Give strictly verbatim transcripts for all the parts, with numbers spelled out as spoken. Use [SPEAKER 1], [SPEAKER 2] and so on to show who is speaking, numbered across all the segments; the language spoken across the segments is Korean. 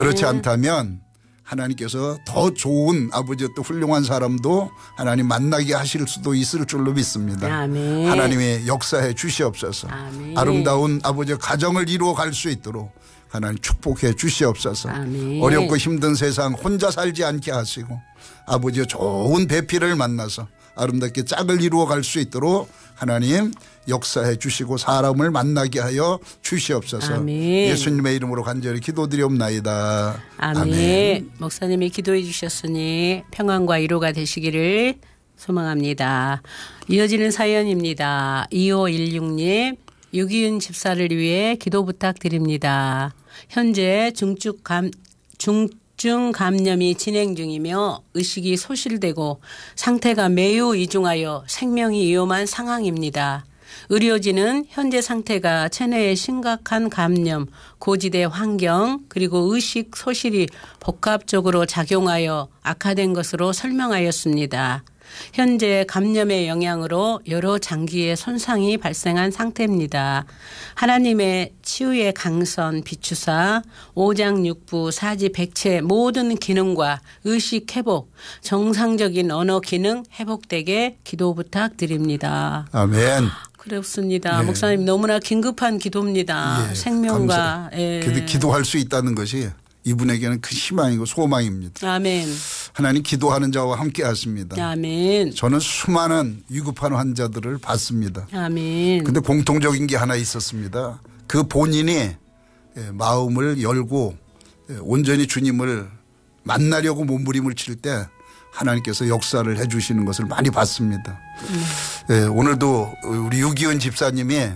[SPEAKER 1] 그렇지
[SPEAKER 2] 네.
[SPEAKER 1] 않다면 하나님께서 더 좋은 아버지 또 훌륭한 사람도 하나님 만나게 하실 수도 있을 줄로 믿습니다.
[SPEAKER 2] 아멘.
[SPEAKER 1] 하나님의 역사해 주시옵소서.
[SPEAKER 2] 아멘.
[SPEAKER 1] 아름다운 아버지 가정을 이루어 갈 수 있도록 하나님 축복해 주시옵소서.
[SPEAKER 2] 아멘.
[SPEAKER 1] 어렵고 힘든 세상 혼자 살지 않게 하시고 아버지의 좋은 배필을 만나서 아름답게 짝을 이루어 갈 수 있도록 하나님 역사해 주시고 사람을 만나게 하여 주시옵소서.
[SPEAKER 2] 아멘.
[SPEAKER 1] 예수님의 이름으로 간절히 기도드리옵나이다.
[SPEAKER 2] 아멘.
[SPEAKER 1] 아멘.
[SPEAKER 2] 목사님이 기도해 주셨으니 평안과 위로가 되시기를 소망합니다. 이어지는 사연입니다. 이오일육 님 유기은 집사를 위해 기도 부탁드립니다. 현재 중증 감, 중증 감염이 진행 중이며 의식이 소실되고 상태가 매우 이중하여 생명이 위험한 상황입니다. 의료진은 현재 상태가 체내에 심각한 감염, 고지대 환경 그리고 의식 소실이 복합적으로 작용하여 악화된 것으로 설명하였습니다. 현재 감염의 영향으로 여러 장기에 손상이 발생한 상태입니다. 하나님의 치유의 강선 비추사 오장육부 사지백체 모든 기능과 의식 회복, 정상적인 언어 기능 회복되게 기도 부탁드립니다.
[SPEAKER 1] 아멘.
[SPEAKER 2] 그렇습니다.
[SPEAKER 1] 네.
[SPEAKER 2] 목사님 너무나 긴급한 기도입니다.
[SPEAKER 1] 예,
[SPEAKER 2] 생명과. 예.
[SPEAKER 1] 그 기도할 수 있다는 것이 이분에게는 큰 희망이고 소망입니다.
[SPEAKER 2] 아멘.
[SPEAKER 1] 하나님 기도하는 자와 함께 하십니다.
[SPEAKER 2] 아멘.
[SPEAKER 1] 저는 수많은 위급한 환자들을 봤습니다.
[SPEAKER 2] 아멘.
[SPEAKER 1] 그런데 공통적인 게 하나 있었습니다. 그 본인이 마음을 열고 온전히 주님을 만나려고 몸부림을 칠 때 하나님께서 역사를 해 주시는 것을 많이 봤습니다. 음. 예, 오늘도 우리 유기은 집사님이 예,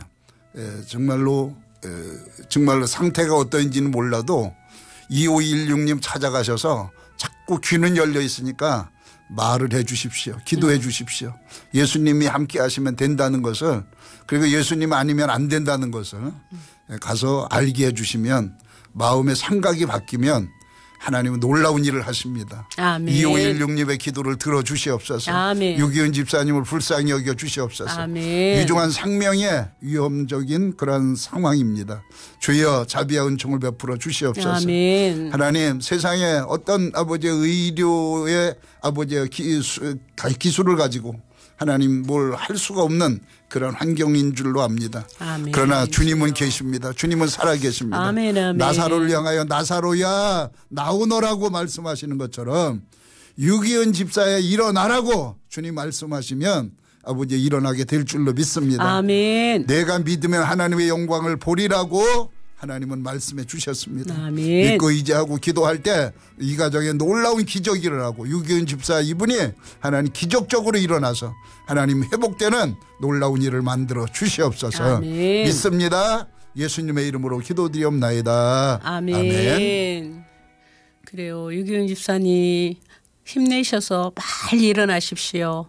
[SPEAKER 1] 정말로 예, 정말로 상태가 어떠한지는 몰라도 이오일육 님 찾아가셔서 자꾸 귀는 열려 있으니까 말을 해 주십시오. 기도해 주십시오. 예수님이 함께 하시면 된다는 것을, 그리고 예수님 아니면 안 된다는 것을 가서 알게 해 주시면 마음의 생각이 바뀌면 하나님은 놀라운 일을 하십니다.
[SPEAKER 2] 아멘.
[SPEAKER 1] 이오일육 님의 기도를 들어주시옵소서.
[SPEAKER 2] 아멘.
[SPEAKER 1] 유기은 집사님을 불쌍히 여겨 주시옵소서.
[SPEAKER 2] 아멘.
[SPEAKER 1] 위중한 생명의 위험적인 그런 상황입니다. 주여 자비와 은총을 베풀어 주시옵소서.
[SPEAKER 2] 아멘.
[SPEAKER 1] 하나님 세상에 어떤 아버지의 의료의 아버지의 기술, 기술을 가지고 하나님 뭘 할 수가 없는 그런 환경인 줄로 압니다.
[SPEAKER 2] 아멘.
[SPEAKER 1] 그러나 주님은 계십니다. 주님은 살아계십니다.
[SPEAKER 2] 아멘, 아멘.
[SPEAKER 1] 나사로를 향하여 나사로야 나오너라고 말씀하시는 것처럼 유기은 집사에 일어나라고 주님 말씀하시면 아버지 일어나게 될 줄로 믿습니다.
[SPEAKER 2] 아멘.
[SPEAKER 1] 내가 믿으면 하나님의 영광을 보리라고 하나님은 말씀해 주셨습니다.
[SPEAKER 2] 아멘.
[SPEAKER 1] 믿고 의지하고 기도할 때 이 가정에 놀라운 기적이 일어나고 유기은 집사 이분이 하나님 기적적으로 일어나서 하나님 회복되는 놀라운 일을 만들어 주시옵소서.
[SPEAKER 2] 아멘.
[SPEAKER 1] 믿습니다. 예수님의 이름으로 기도드리옵나이다.
[SPEAKER 2] 아멘.
[SPEAKER 1] 아멘.
[SPEAKER 2] 그래요. 유기은 집사님 힘내셔서 빨리 일어나십시오.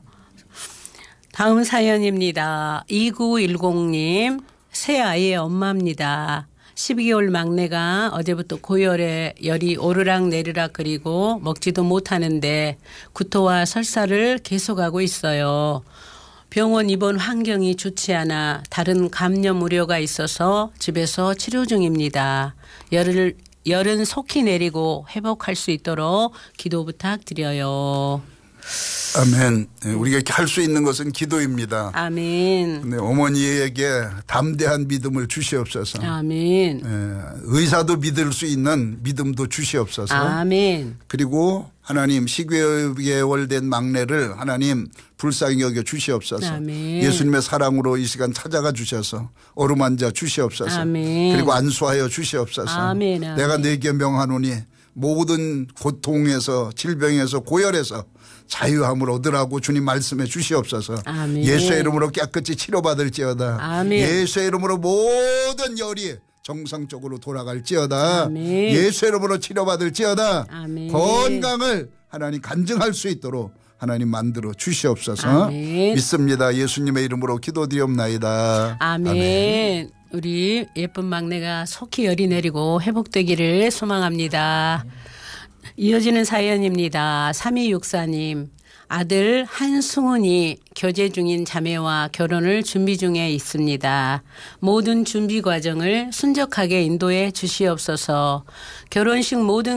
[SPEAKER 2] 다음 사연입니다. 이구일공 님 새 아이의 엄마입니다. 십이 개월 막내가 어제부터 고열에 열이 오르락 내리락 그리고 먹지도 못하는데 구토와 설사를 계속하고 있어요. 병원 입원 환경이 좋지 않아 다른 감염 우려가 있어서 집에서 치료 중입니다. 열을, 열은 속히 내리고 회복할 수 있도록 기도 부탁드려요.
[SPEAKER 1] 아멘. 우리가 할 수 있는 것은 기도입니다.
[SPEAKER 2] 아멘.
[SPEAKER 1] 네, 어머니에게 담대한 믿음을 주시옵소서.
[SPEAKER 2] 아멘.
[SPEAKER 1] 예, 의사도 믿을 수 있는 믿음도 주시옵소서.
[SPEAKER 2] 아멘.
[SPEAKER 1] 그리고 하나님 십이 개월 된 막내를 하나님 불쌍히 여겨 주시옵소서.
[SPEAKER 2] 아멘.
[SPEAKER 1] 예수님의 사랑으로 이 시간 찾아가 주셔서 어루만져 주시옵소서.
[SPEAKER 2] 아멘.
[SPEAKER 1] 그리고 안수하여 주시옵소서.
[SPEAKER 2] 아멘. 아멘.
[SPEAKER 1] 내가 내게 명하노니 모든 고통에서 질병에서 고열에서 자유함을 얻으라고 주님 말씀해 주시옵소서.
[SPEAKER 2] 아멘.
[SPEAKER 1] 예수의 이름으로 깨끗이 치료받을지어다.
[SPEAKER 2] 아멘.
[SPEAKER 1] 예수의 이름으로 모든 열이 정상적으로 돌아갈지어다.
[SPEAKER 2] 아멘.
[SPEAKER 1] 예수의 이름으로 치료받을지어다.
[SPEAKER 2] 아멘.
[SPEAKER 1] 건강을 하나님 간증할 수 있도록 하나님 만들어 주시옵소서.
[SPEAKER 2] 아멘.
[SPEAKER 1] 믿습니다. 예수님의 이름으로 기도드리옵나이다.
[SPEAKER 2] 아멘. 아멘. 우리 예쁜 막내가 속히 열이 내리고 회복되기를 소망합니다. 이어지는 사연입니다. 삼이육사 님 아들 한승훈이 교제 중인 자매와 결혼을 준비 중에 있습니다. 모든 준비 과정을 순적하게 인도해 주시옵소서. 결혼식 모든